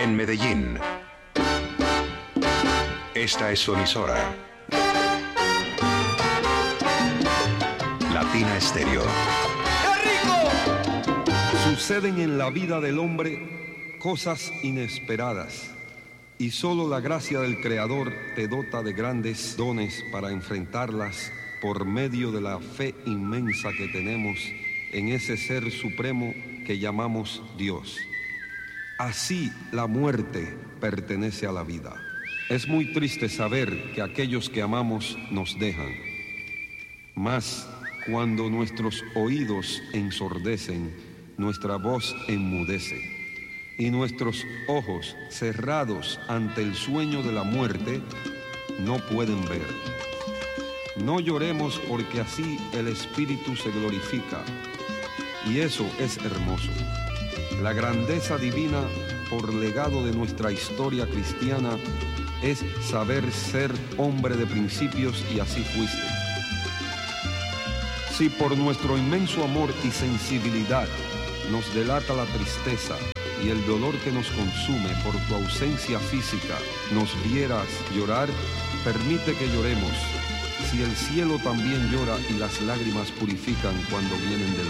En Medellín. Esta es su emisora. Latina Estéreo. Suceden en la vida del hombre cosas inesperadas y solo la gracia del Creador te dota de grandes dones para enfrentarlas por medio de la fe inmensa que tenemos en ese ser supremo que llamamos Dios. Así la muerte pertenece a la vida. Es muy triste saber que aquellos que amamos nos dejan. Mas cuando nuestros oídos ensordecen, nuestra voz enmudece y nuestros ojos cerrados ante el sueño de la muerte no pueden ver. No lloremos porque así el Espíritu se glorifica y eso es hermoso. La grandeza divina por legado de nuestra historia cristiana es saber ser hombre de principios y así fuiste. Si por nuestro inmenso amor y sensibilidad nos delata la tristeza y el dolor que nos consume por tu ausencia física, nos vieras llorar, permite que lloremos. Si el cielo también llora y las lágrimas purifican cuando vienen del